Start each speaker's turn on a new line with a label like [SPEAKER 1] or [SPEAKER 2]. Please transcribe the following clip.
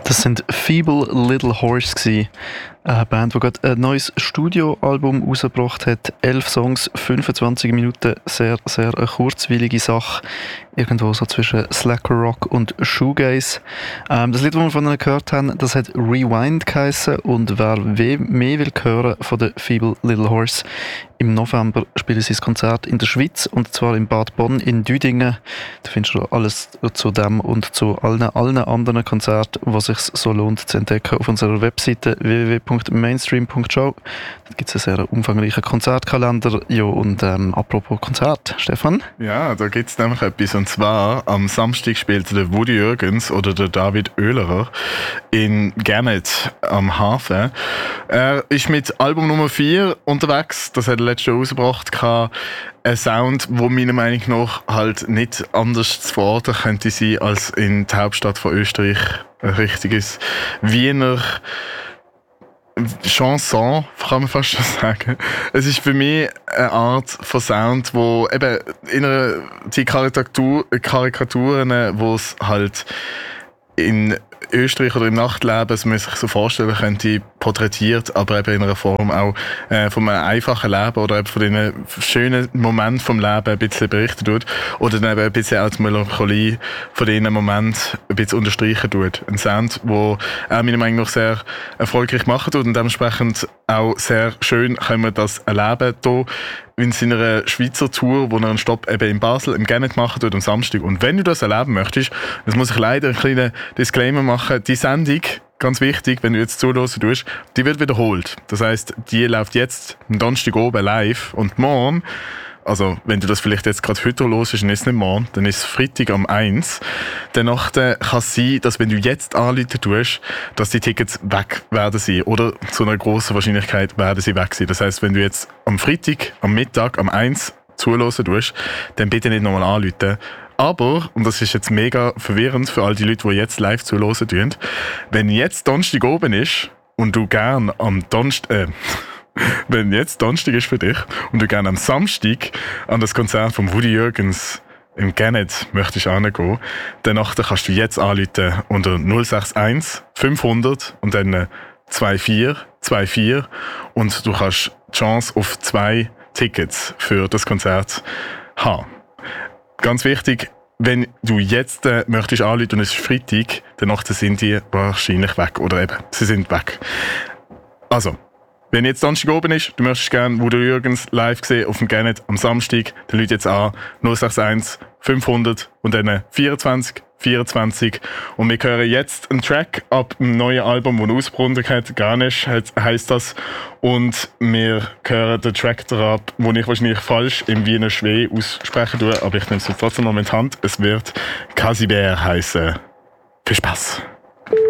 [SPEAKER 1] Das sind Feeble Little Horse gewesen. Eine Band, die gerade ein neues Studioalbum rausgebracht hat. 11 Songs, 25 Minuten, sehr, sehr eine kurzweilige Sache. Irgendwo so zwischen Slacker Rock und Shoegaze. Das Lied, das wir von ihnen gehört haben, das hat Rewind geheissen. Und wer mehr will hören von den Feeble Little Horse, im November spielen sie das Konzert in der Schweiz, und zwar in Bad Bonn in Düdingen. Da findest du alles zu dem und zu allen anderen Konzerten, was sich so lohnt zu entdecken, auf unserer Webseite www.mainstream.show. Da gibt es einen sehr umfangreichen Konzertkalender. Ja, und apropos Konzert, Stefan?
[SPEAKER 2] Ja, da gibt es nämlich etwas, und zwar am Samstag spielt der Woody Jürgens oder der David Oehlerer in Gannett am Hafen. Er ist mit Album Nummer 4 unterwegs, das hat er letztes Jahr rausgebracht. Ein Sound, der meiner Meinung nach halt nicht anders zu verorten könnte sein als in der Hauptstadt von Österreich. Ein richtiges Wiener Chanson, kann man fast schon sagen. Es ist für mich eine Art von Sound, wo eben die Karikaturen, wo es halt in Österreich oder im Nachtleben, das man sich so vorstellen könnte, porträtiert, aber eben in einer Form auch von einem einfachen Leben oder eben von den schönen Momenten vom Leben ein bisschen berichten tut oder dann eben ein bisschen auch die Melancholie von diesen Momenten ein bisschen unterstreichen tut. Ein Sound, der meiner Meinung nach sehr erfolgreich machen tut und dementsprechend auch sehr schön können wir das erleben hier in seiner Schweizer Tour, wo er einen Stopp eben in Basel im Gannett machen tut am Samstag. Und wenn du das erleben möchtest, das muss ich leider einen kleinen Disclaimer machen, die Sendung, ganz wichtig, wenn du jetzt zuhören tust, die wird wiederholt. Das heisst, die läuft jetzt am Donnerstag oben live und morgen, also wenn du das vielleicht jetzt gerade heute hörst, dann ist es nicht morgen, dann ist es Freitag am 1. Danach kann es sein, dass wenn du jetzt anrufen tust, dass die Tickets weg werden sein. Oder zu einer grossen Wahrscheinlichkeit werden sie weg sein. Das heisst, wenn du jetzt am Freitag, am Mittag, am 1 zuhören tust, dann bitte nicht nochmal anrufen. Aber, und das ist jetzt mega verwirrend für all die Leute, die jetzt live zuhören tun, wenn jetzt Donnerstag oben ist und du gern am wenn jetzt Donnerstag ist für dich und du gerne am Samstag an das Konzert von Woody Jürgens im Gannett möchtest hingehen, dann kannst du jetzt anrufen unter 061 500 und dann 2424 und du kannst die Chance auf 2 Tickets für das Konzert haben. Ganz wichtig, wenn du jetzt möchtest anrufen und es ist Freitag, dann sind die wahrscheinlich weg. Oder eben, sie sind weg. Also, wenn jetzt Donnerstag oben ist, du möchtest gerne Woody Jürgens live sehen auf dem Gannett am Samstag, dann rufe jetzt an 061 500 und dann 2424. Und wir hören jetzt einen Track ab dem neuen Album, das ausgebracht hat. Garnish heisst das. Und wir hören den Track ab, den ich wahrscheinlich falsch im Wiener Schwee aussprechen tue, aber ich nehme es trotzdem mal in die Hand. Es wird Casibert heißen. Viel Spaß!